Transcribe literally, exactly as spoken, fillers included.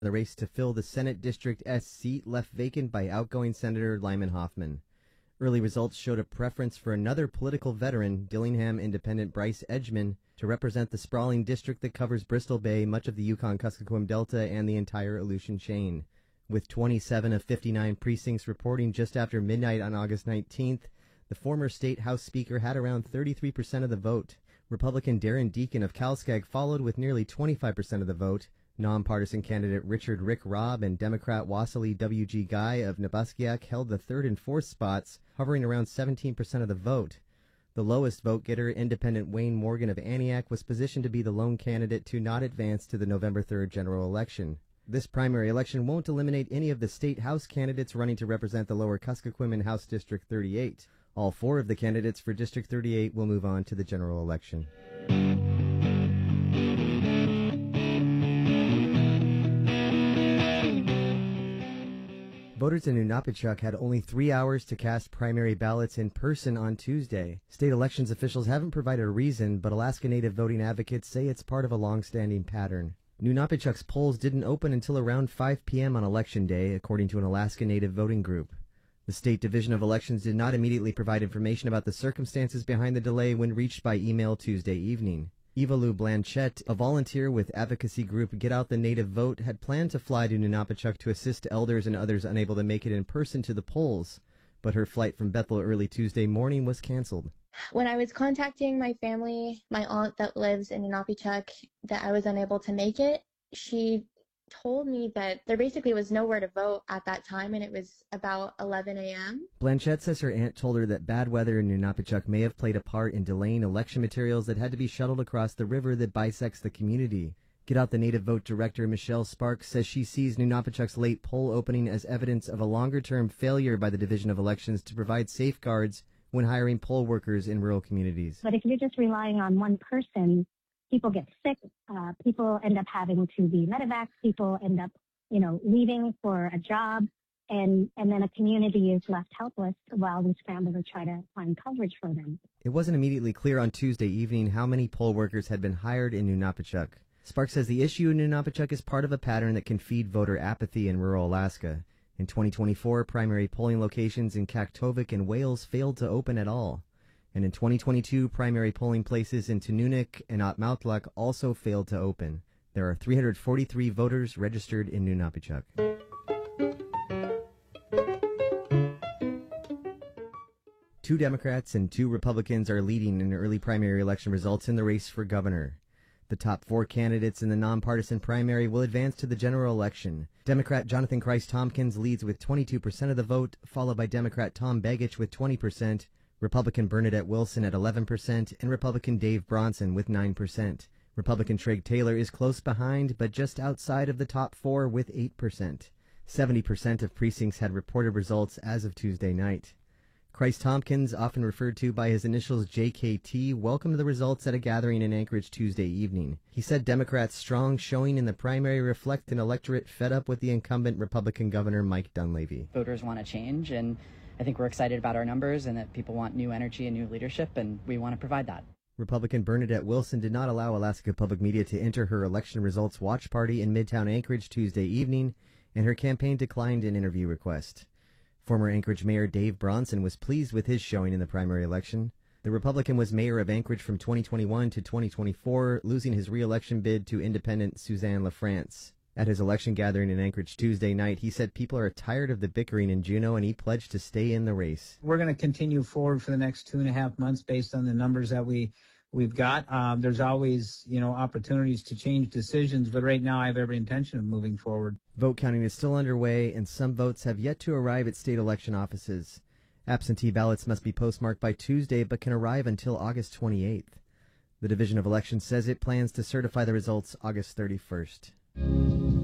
The race to fill the Senate District S seat left vacant by outgoing Senator Lyman Hoffman. Early results showed a preference for another political veteran, Dillingham independent Bryce Edgman, to represent the sprawling district that covers Bristol Bay, much of the Yukon-Kuskokwim Delta, and the entire Aleutian chain. With twenty-seven of fifty-nine precincts reporting just after midnight on August nineteenth, the former State House Speaker had around thirty-three percent of the vote. Republican Darren Deacon of Calskag followed with nearly twenty-five percent of the vote. Nonpartisan candidate Richard Rick Robb and Democrat Wassily W G Guy of Nabaskiak held the third and fourth spots, hovering around seventeen percent of the vote. The lowest vote-getter, independent Wayne Morgan of Aniak, was positioned to be the lone candidate to not advance to the November third general election. This primary election won't eliminate any of the state House candidates running to represent the lower Kuskokwim in House District thirty-eight. All four of the candidates for District thirty-eight will move on to the general election. Voters in Nunapitchuk had only three hours to cast primary ballots in person on Tuesday. State elections officials haven't provided a reason, but Alaska Native voting advocates say it's part of a long-standing pattern. Nunapitchuk's polls didn't open until around five p.m. on Election Day, according to an Alaska Native voting group. The State Division of Elections did not immediately provide information about the circumstances behind the delay when reached by email Tuesday evening. Eva Lou Blanchette, a volunteer with advocacy group Get Out the Native Vote, had planned to fly to Nunapitchuk to assist elders and others unable to make it in person to the polls, but her flight from Bethel early Tuesday morning was canceled. When I was contacting my family, my aunt that lives in Nunapitchuk, that I was unable to make it, she told me that there basically was nowhere to vote at that time, and it was about eleven a.m. Blanchette says her aunt told her that bad weather in Nunapitchuk may have played a part in delaying election materials that had to be shuttled across the river that bisects the community. Get Out the Native Vote director Michelle Sparks says she sees Nunapitchuk's late poll opening as evidence of a longer-term failure by the Division of Elections to provide safeguards when hiring poll workers in rural communities. But if you're just relying on one person, people get sick, uh, people end up having to be medevacs, people end up, you know, leaving for a job, and, and then a community is left helpless while we scramble to try to find coverage for them. It wasn't immediately clear on Tuesday evening how many poll workers had been hired in Nunapitchuk. Sparks says the issue in Nunapitchuk is part of a pattern that can feed voter apathy in rural Alaska. In twenty twenty-four, primary polling locations in Kaktovik and Wales failed to open at all. And in twenty twenty-two, primary polling places in Tununuk and Otmoutluk also failed to open. There are three hundred forty-three voters registered in Nunapitchuk. Two Democrats and two Republicans are leading in early primary election results in the race for governor. The top four candidates in the nonpartisan primary will advance to the general election. Democrat Jonathan Christ Tompkins leads with twenty-two percent of the vote, followed by Democrat Tom Begich with twenty percent, Republican Bernadette Wilson at eleven percent, and Republican Dave Bronson with nine percent. Republican Treg Taylor is close behind, but just outside of the top four with eight percent. seventy percent of precincts had reported results as of Tuesday night. Christ Tompkins, often referred to by his initials J K T, welcomed the results at a gathering in Anchorage Tuesday evening. He said Democrats' strong showing in the primary reflect an electorate fed up with the incumbent Republican Governor Mike Dunleavy. Voters want to change, and I think we're excited about our numbers and that people want new energy and new leadership, and we want to provide that. Republican Bernadette Wilson did not allow Alaska Public Media to enter her election results watch party in Midtown Anchorage Tuesday evening, and her campaign declined an interview request. Former Anchorage Mayor Dave Bronson was pleased with his showing in the primary election. The Republican was mayor of Anchorage from twenty twenty-one to twenty twenty-four, losing his re-election bid to independent Suzanne LaFrance. At his election gathering in Anchorage Tuesday night, he said people are tired of the bickering in Juneau, and he pledged to stay in the race. We're going to continue forward for the next two and a half months based on the numbers that we, we've got. Um, there's always, you know, opportunities to change decisions, but right now I have every intention of moving forward. Vote counting is still underway, and some votes have yet to arrive at state election offices. Absentee ballots must be postmarked by Tuesday, but can arrive until August twenty-eighth. The Division of Elections says it plans to certify the results August thirty-first.